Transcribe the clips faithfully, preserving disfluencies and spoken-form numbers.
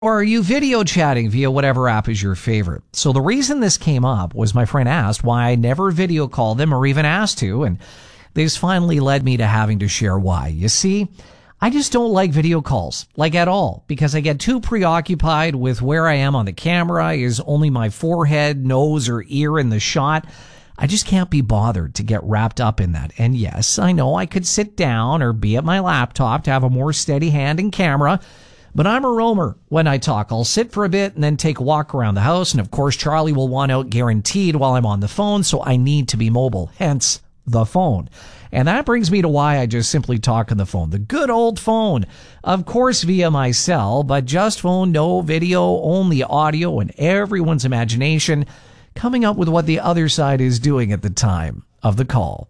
Or are you video chatting via whatever app is your favorite? So the reason this came up was my friend asked why I never video call them or even asked to, and this finally led me to having to share why. You see, I just don't like video calls, like at all, because I get too preoccupied with where I am on the camera. Is only my forehead, nose, or ear in the shot? I just can't be bothered to get wrapped up in that. And yes, I know I could sit down or be at my laptop to have a more steady hand and camera, but I'm a roamer when I talk. I'll sit for a bit and then take a walk around the house. And of course, Charlie will want out guaranteed while I'm on the phone, so I need to be mobile, hence the phone. And that brings me to why I just simply talk on the phone. The good old phone. Of course, via my cell, but just phone, no video, only audio, and everyone's imagination coming up with what the other side is doing at the time of the call.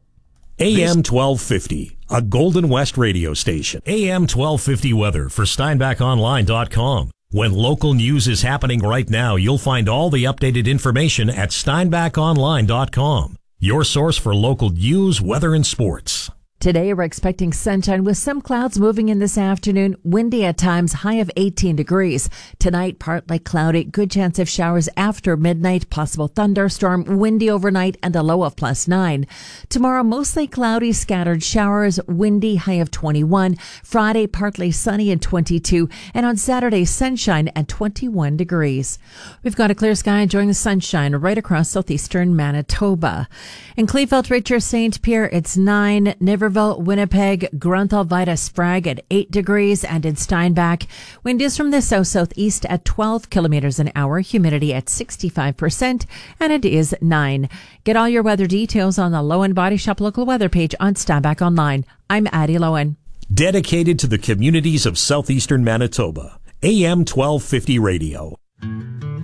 A M twelve fifty, a Golden West radio station. A M twelve fifty weather for Steinbach Online dot com. When local news is happening right now, you'll find all the updated information at Steinbach Online dot com. Your source for local news, weather, and sports. Today, we're expecting sunshine with some clouds moving in this afternoon. Windy at times, high of eighteen degrees. Tonight, partly cloudy. Good chance of showers after midnight. Possible thunderstorm. Windy overnight and a low of plus nine. Tomorrow, mostly cloudy, scattered showers. Windy, high of twenty-one. Friday, partly sunny and twenty-two. And on Saturday, sunshine at twenty-one degrees. We've got a clear sky enjoying the sunshine right across southeastern Manitoba. In Kleefeld, Richard, Saint Pierre, it's nine. Niver Winnipeg, Grunthal, Vida, Sprague at eight degrees, and in Steinbach, wind is from the south-southeast at twelve kilometers an hour, humidity at sixty-five percent, and it is nine. Get all your weather details on the Lowen Body Shop local weather page on Steinbach Online. I'm Addie Lowen. Dedicated to the communities of southeastern Manitoba, A M twelve fifty Radio.